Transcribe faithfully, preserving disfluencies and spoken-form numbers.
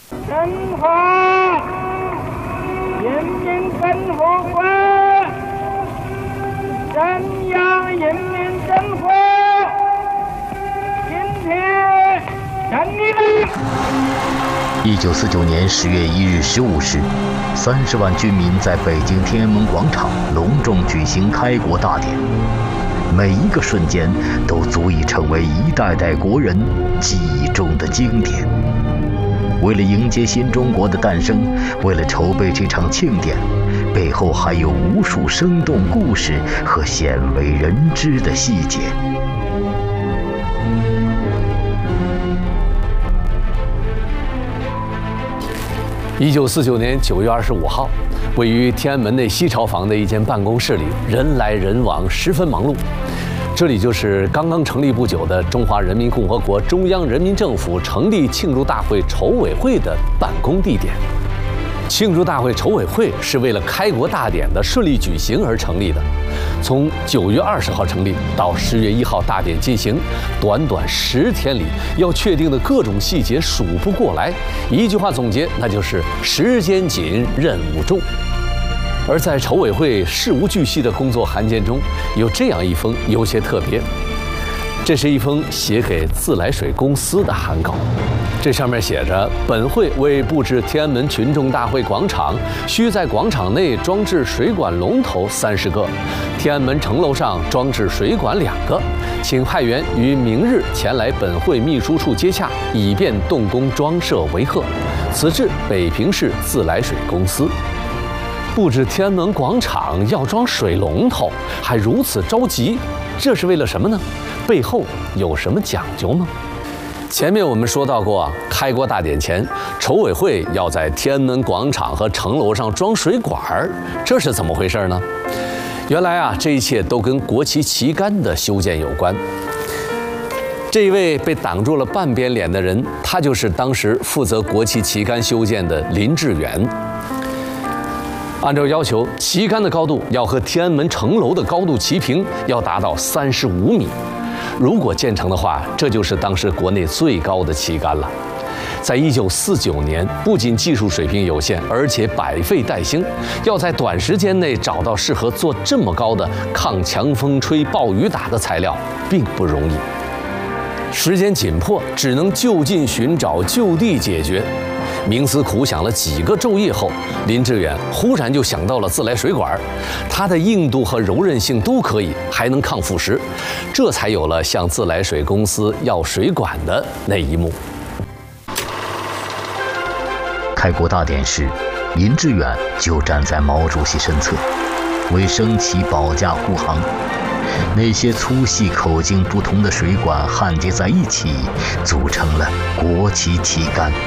中华人民共和国中央人民政府今天成立了。 一九四九年十月一日十五时，三十万军民在北京天安门广场隆重举行开国大典。每一个瞬间都足以成为一代代国人记忆中的经典。为了迎接新中国的诞生，为了筹备这场庆典，背后还有无数生动故事和鲜为人知的细节。 一九四九年九月二十五号，位于天安门内西朝房的一间办公室里，人来人往，十分忙碌。这里就是刚刚成立不久的中华人民共和国中央人民政府成立庆祝大会筹委会的办公地点。庆祝大会筹委会是为了开国大典的顺利举行而成立的。从九月二十号成立到十月一号大典进行，短短十天里，要确定的各种细节数不过来。一句话总结，那就是时间紧，任务重。而在筹委会事无巨细的工作函件中，有这样一封有些特别。这是一封写给自来水公司的函稿，这上面写着：本会为布置天安门群众大会广场，需在广场内装置水管龙头三十个，天安门城楼上装置水管两个，请派员于明日前来本会秘书处接洽，以便动工装设为贺。此致北平市自来水公司。布置天安门广场要装水龙头，还如此着急，这是为了什么呢？背后有什么讲究吗？前面我们说到过，开国大典前，筹委会要在天安门广场和城楼上装水管，这是怎么回事呢？原来啊，这一切都跟国旗旗杆的修建有关。这一位被挡住了半边脸的人，他就是当时负责国旗旗杆修建的林志远。按照要求，旗杆的高度要和天安门城楼的高度齐平，要达到三十五米。如果建成的话，这就是当时国内最高的旗杆了。在一九四九年，不仅技术水平有限，而且百废待兴，要在短时间内找到适合做这么高的、抗强风吹、暴雨打的材料，并不容易。时间紧迫，只能就近寻找，就地解决。冥思苦想了几个昼夜后，林志远忽然就想到了自来水管，它的硬度和柔韧性都可以，还能抗腐蚀，这才有了向自来水公司要水管的那一幕。 开国大典时，林志远就站在毛主席身侧，为升旗保驾护航。那些粗细口径不同的水管焊接在一起，组成了国旗旗杆。